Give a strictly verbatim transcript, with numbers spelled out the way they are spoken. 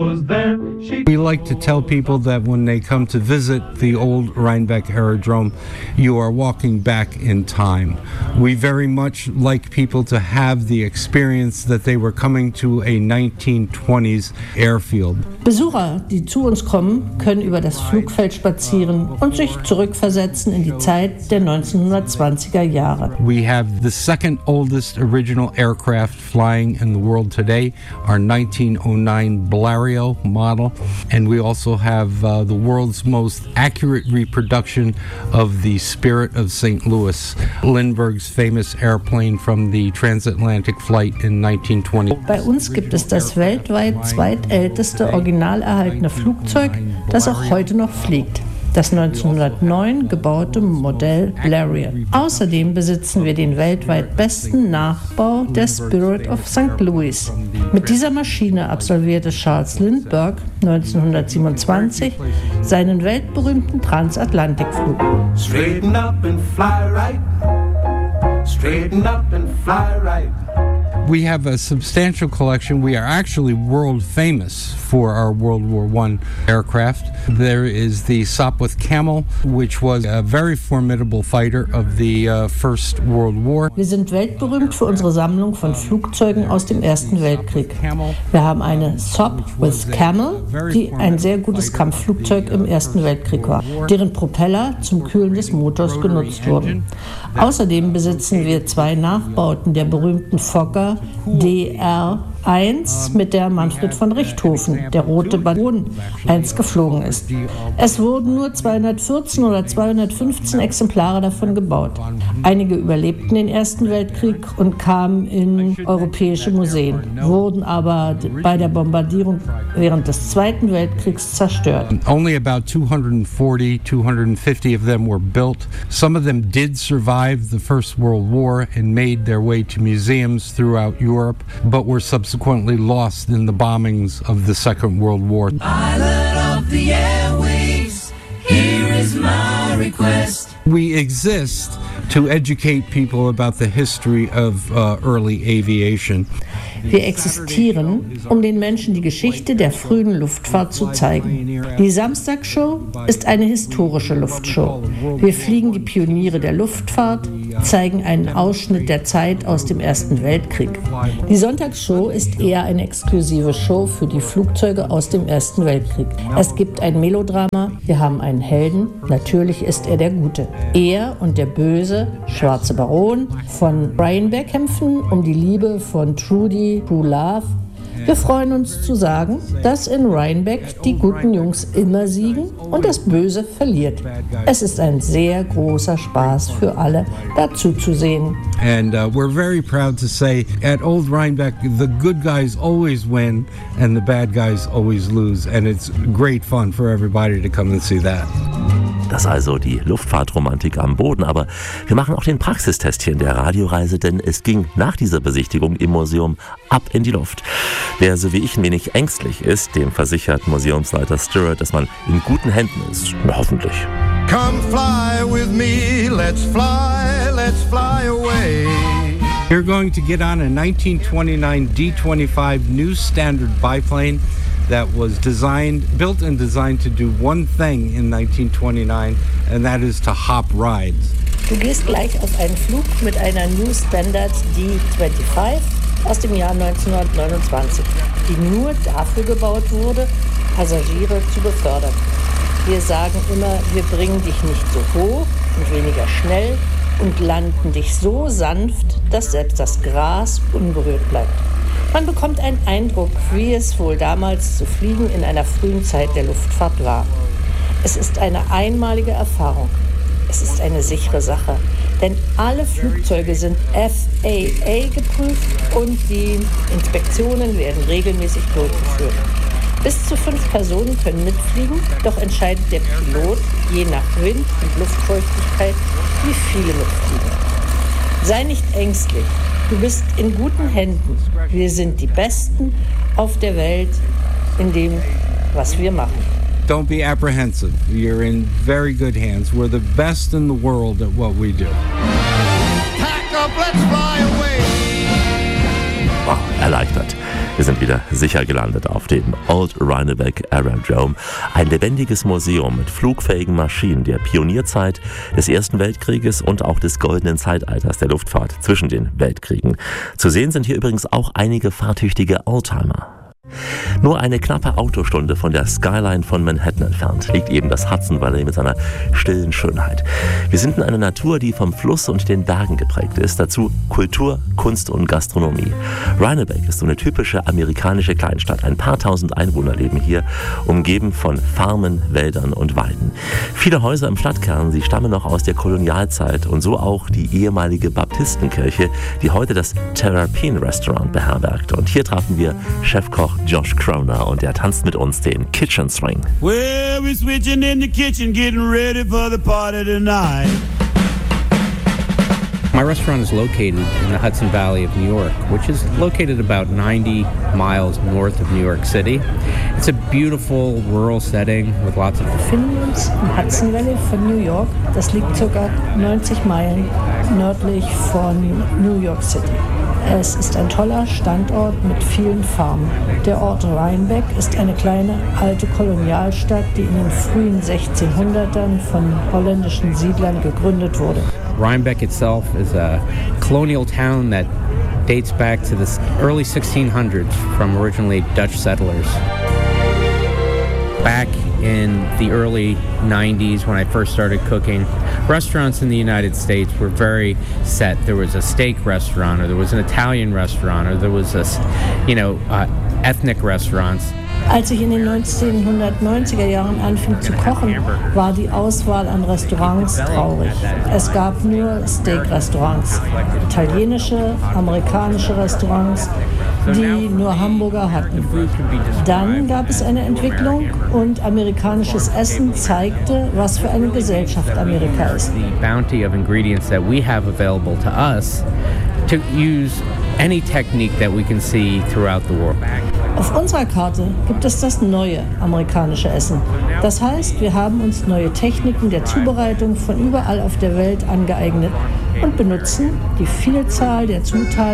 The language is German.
We like to tell people that when they come to visit the old Rhinebeck Aerodrome, you are walking back in time. We very much like people to have the experience that they were coming to a nineteen twenties airfield. Besucher, die zu uns kommen, können über das Flugfeld spazieren und sich zurückversetzen in die Zeit der neunzehnhundertzwanziger Jahre. We have the second oldest original aircraft flying in the world today, our nineteen oh nine Blériot model, and we also have uh, the world's most accurate reproduction of the Spirit of Saint Louis, Lindbergh's famous airplane from the transatlantic flight in nineteen twenty. Bei uns gibt es das weltweit zweitälteste original erhaltene Flugzeug, das auch heute noch fliegt. Das neunzehnhundertneun gebaute Modell Blériot. Außerdem besitzen wir den weltweit besten Nachbau der Spirit of Saint Louis. Mit dieser Maschine absolvierte Charles Lindbergh neunzehnhundertsiebenundzwanzig seinen weltberühmten Transatlantikflug. Straighten up and fly right. Straighten up and fly right. We have a substantial collection. We are actually world famous for our World War One aircraft. There is the Sopwith Camel, which was a very formidable fighter of the uh, First World War. Wir sind weltberühmt für unsere Sammlung von Flugzeugen aus dem Ersten Weltkrieg. Wir haben eine Sopwith Camel, die ein sehr gutes Kampfflugzeug im Ersten Weltkrieg war, deren Propeller zum Kühlen des Motors genutzt wurden. Außerdem besitzen wir zwei Nachbauten der berühmten Fokker D R eins, mit der Manfred von Richthofen, der rote Ballon, einst geflogen ist. Es wurden nur zweihundertvierzehn oder zweihundertfünfzehn Exemplare davon gebaut. Einige überlebten den Ersten Weltkrieg und kamen in europäische Museen, wurden aber bei der Bombardierung während des Zweiten Weltkriegs zerstört. Only about two hundred forty, two hundred fifty of them were built. Some of them did survive the First World War and made their way to museums throughout Europe, but were subsequently subsequently lost in the bombings of the Second World War. Pilot of the airwaves, here is my request. We exist to educate people about the history of uh, early aviation. Wir existieren, um den Menschen die Geschichte der frühen Luftfahrt zu zeigen. Die Samstagshow ist eine historische Luftshow. Wir fliegen die Pioniere der Luftfahrt, zeigen einen Ausschnitt der Zeit aus dem Ersten Weltkrieg. Die Sonntagsshow ist eher eine exklusive Show für die Flugzeuge aus dem Ersten Weltkrieg. Es gibt ein Melodrama, wir haben einen Helden, natürlich ist er der Gute. Er und der böse, schwarze Baron von Rhinebeck kämpfen um die Liebe von Trudy, True Love. Wir freuen uns zu sagen, dass in Rhinebeck die guten Jungs immer siegen und das Böse verliert. Es ist ein sehr großer Spaß für alle, dazu zu sehen. And uh, we're very proud to say, at Old Rhinebeck, the good guys always win and the bad guys always lose. And it's great fun for everybody to come and see that. Das ist also die Luftfahrtromantik am Boden. Aber wir machen auch den Praxistest hier in der Radioreise, denn es ging nach dieser Besichtigung im Museum ab in die Luft. Wer so wie ich ein wenig ängstlich ist, dem versichert Museumsleiter Stewart, dass man in guten Händen ist. Na, hoffentlich. Come fly with me, let's fly, let's fly away. You're going to get on a nineteen twenty-nine D twenty-five new standard biplane that was designed, built and designed to do one thing in nineteen twenty-nine, and that is to hop rides. Du gehst gleich auf einen Flug mit einer New Standard D fünfundzwanzig aus dem Jahr neunzehnhundertneunundzwanzig, die nur dafür gebaut wurde, Passagiere zu befördern. Wir sagen immer, wir bringen dich nicht so hoch und weniger schnell und landen dich so sanft, dass selbst das Gras unberührt bleibt. Man bekommt einen Eindruck, wie es wohl damals zu fliegen in einer frühen Zeit der Luftfahrt war. Es ist eine einmalige Erfahrung. Es ist eine sichere Sache, denn alle Flugzeuge sind F A A geprüft und die Inspektionen werden regelmäßig durchgeführt. Bis zu fünf Personen können mitfliegen, doch entscheidet der Pilot je nach Wind und Luftfeuchtigkeit, wie viele mitfliegen. Sei nicht ängstlich. Du bist in guten Händen. Wir sind die Besten auf der Welt in dem, was wir machen. Don't be apprehensive. You're in very good hands. We're the best in the world at what we do. Pack up, let's fly away. Wow, erleichtert. Wir sind wieder sicher gelandet auf dem Old Rhinebeck Aerodrome. Ein lebendiges Museum mit flugfähigen Maschinen der Pionierzeit des Ersten Weltkrieges und auch des goldenen Zeitalters der Luftfahrt zwischen den Weltkriegen. Zu sehen sind hier übrigens auch einige fahrtüchtige Oldtimer. Nur eine knappe Autostunde von der Skyline von Manhattan entfernt liegt eben das Hudson Valley mit seiner stillen Schönheit. Wir sind in einer Natur, die vom Fluss und den Bergen geprägt ist. Dazu Kultur, Kunst und Gastronomie. Rhinebeck ist so eine typische amerikanische Kleinstadt. Ein paar tausend Einwohner leben hier, umgeben von Farmen, Wäldern und Weiden. Viele Häuser im Stadtkern, sie stammen noch aus der Kolonialzeit und so auch die ehemalige Baptistenkirche, die heute das Terrapin Restaurant beherbergt. Und hier trafen wir Chefkoch Josh Kroner und er tanzt mit uns den Kitchen Swing. Well, we're switching in the kitchen, getting ready for the party tonight. My restaurant is located in the Hudson Valley of New York, which is located about ninety miles north of New York City. It's a beautiful rural setting with lots of... Wir befinden uns im Hudson Valley von New York. Das liegt ca. neunzig Meilen nördlich von New York City. Es ist ein toller Standort mit vielen Farmen. Der Ort Rhinebeck ist eine kleine alte Kolonialstadt, die in den frühen sechzehnhundertern von holländischen Siedlern gegründet wurde. Rhinebeck itself is a colonial town that dates back to the early sixteen hundreds from originally Dutch settlers. Back in the early nineties, when I first started cooking, restaurants in the United States were very set. There was a steak restaurant, or there was an Italian restaurant, or there was a, you know, uh, ethnic restaurants. Als ich in den neunzehnhundertneunziger Jahren anfing zu kochen, war die Auswahl an Restaurants traurig. Es gab nur Steak-Restaurants, italienische, amerikanische Restaurants, die nur Hamburger hatten. Dann gab es eine Entwicklung und amerikanisches Essen zeigte, was für eine Gesellschaft Amerika ist. The bounty of ingredients that we have available to us to use any technique that we can see throughout the world. Auf unserer Karte gibt es das neue amerikanische Essen. Das heißt, wir haben uns neue Techniken der Zubereitung von überall auf der Welt angeeignet und benutzen die Vielzahl der Zutaten